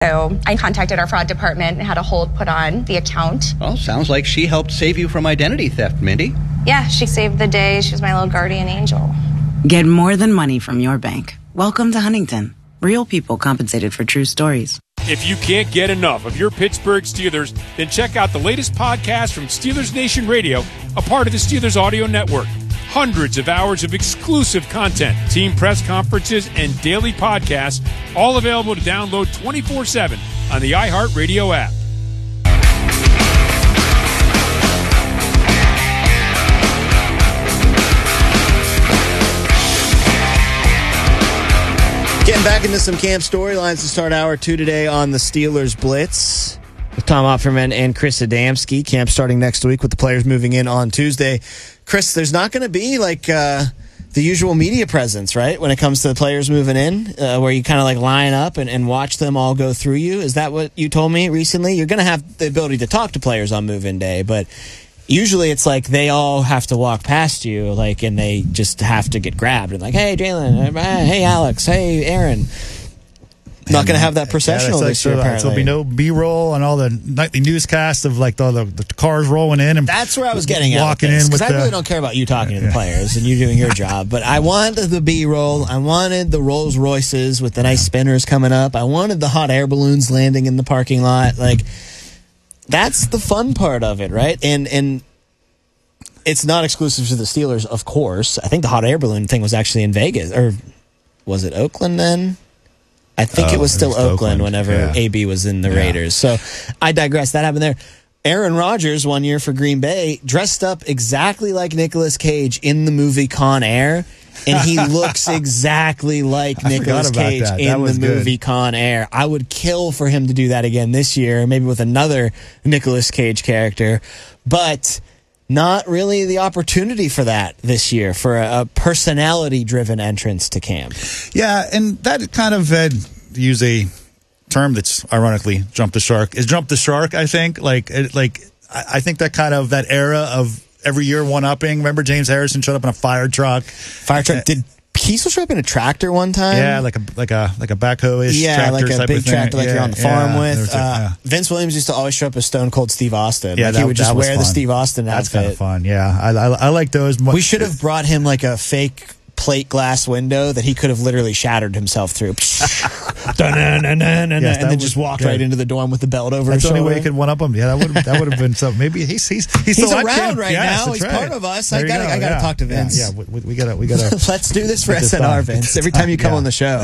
So I contacted our fraud department and had a hold put on the account. Well, sounds like she helped save you from identity theft, Mindy. Yeah, she saved the day. She was my little guardian angel. Get more than money from your bank. Welcome to Huntington. Real people compensated for true stories. If you can't get enough of your Pittsburgh Steelers, then check out the latest podcast from Steelers Nation Radio, a part of the Steelers Audio Network. Hundreds of hours of exclusive content, team press conferences, and daily podcasts, all available to download 24/7 on the iHeartRadio app. Getting back into some camp storylines to start hour 2 today on the Steelers Blitz with Tom Opferman and Chris Adamski. Camp starting next week with the players moving in on Tuesday. Chris, there's not going to be like the usual media presence, right, when it comes to the players moving in, where you kind of like line up and watch them all go through you. Is that what you told me recently? You're going to have the ability to talk to players on move-in day, but usually it's like they all have to walk past you, like, and they just have to get grabbed and like, hey, Jalen, hey, Alex, hey, Aaron. Not going to have that processional this year, apparently. There'll be no B-roll on all the nightly newscasts of like all the cars rolling in. And that's where I was getting at. Walking in because I really don't care about you talking to the players and you doing your job, but I wanted the B-roll. I wanted the Rolls Royces with the nice spinners coming up. I wanted the hot air balloons landing in the parking lot. Like, that's the fun part of it, right? And it's not exclusive to the Steelers, of course. I think the hot air balloon thing was actually in Vegas, or was it Oakland then? I think it was still Oakland whenever AB was in the Raiders. So I digress. That happened there. Aaron Rodgers, one year for Green Bay, dressed up exactly like Nicolas Cage in the movie Con Air. And he looks exactly like Nicolas Cage in the movie Con Air. I would kill for him to do that again this year, maybe with another Nicolas Cage character. But not really the opportunity for that this year, for a personality-driven entrance to camp. Yeah, and that kind of, use a term that's ironically jumped the shark, is jump the shark, I think. I think that kind of, that era of every year one-upping. Remember James Harrison showed up in a fire truck? Did Kiesel show up in a tractor one time? Yeah, like a backhoe-ish tractor like a type big of thing. tractor like you're on the farm with. Vince Williams used to always show up as Stone Cold Steve Austin. Yeah, he would just wear the Steve Austin outfit. That's kind of fun, yeah. I like those. We should have brought him like a fake plate glass window that he could have literally shattered himself through. And then just walked right into the dorm with the belt over his shoulder. That's the only way you could one-up him. Yeah, that would have been something. Maybe he's still around right now. He's part of us. I gotta talk to Vince. Yeah, we gotta Let's do this for SNR, Vince. Every time you come on the show.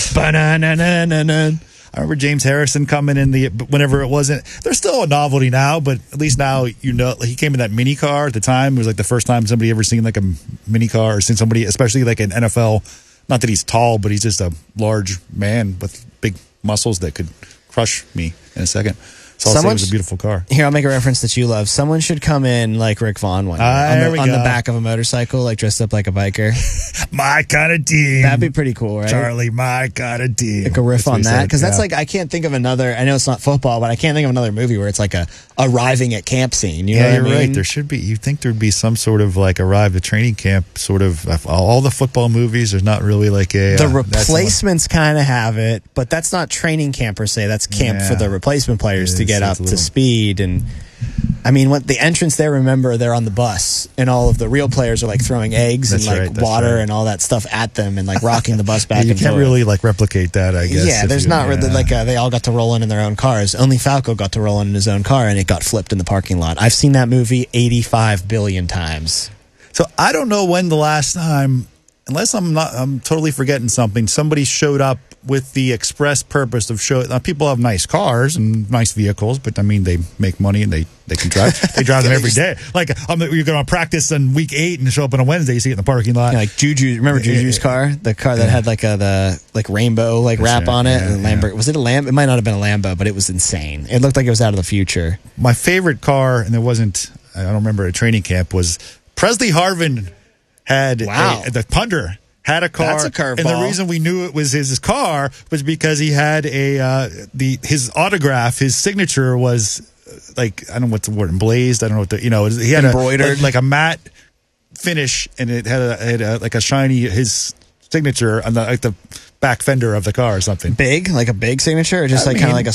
I remember James Harrison coming in whenever it wasn't. There's still a novelty now, but at least now he came in that mini car at the time. It was like the first time somebody ever seen like a mini car or seen somebody, especially like an NFL. Not that he's tall, but he's just a large man with big muscles that could crush me in a second. So I'll say it was a beautiful car. Here, I'll make a reference that you love. Someone should come in like Rick Vaughn one year, on the back of a motorcycle, like dressed up like a biker. My kind of team. That'd be pretty cool, right? Charlie, my kind of team. Like a riff on that. Because that's like, I can't think of another, I know it's not football, but I can't think of another movie where it's like a arriving at camp scene. You know what I mean? Right. There should be. You think there'd be some sort of like arrive at training camp sort of, all the football movies, there's not really like a. The replacements kind of have it, but that's not training camp per se. That's camp for the replacement players to get up to speed. And I mean, what the entrance there, remember, they're on the bus and all of the real players are like throwing eggs and like water and all that stuff at them and like rocking the bus back and forth. You can't really like replicate that, I guess. Yeah, there's not really like they all got to roll in their own cars. Only Falco got to roll in his own car and it got flipped in the parking lot. I've seen that movie 85 billion times. So I don't know when the last time, unless I'm totally forgetting something, somebody showed up with the express purpose of people have nice cars and nice vehicles, but I mean, they make money and they can drive. They drive them every day. Like, you're going to practice on week 8 and show up on a Wednesday, you see it in the parking lot. Yeah, like Juju, remember Juju's car? The car that had like the rainbow wrap on it. And Lamborghini. Was it a Lambo? It might not have been a Lambo, but it was insane. It looked like it was out of the future. My favorite car, and I don't remember a training camp, was Presley Harvin had the punter. Had a car. That's a curveball. And the reason we knew it was his car was because he had his autograph, his signature was like, I don't know what's the word, emblazed. I don't know what he had embroidered, like a matte finish, and it had like a shiny his signature on the back fender of the car or something. Big, like a big signature, or just I like kind of mean, like a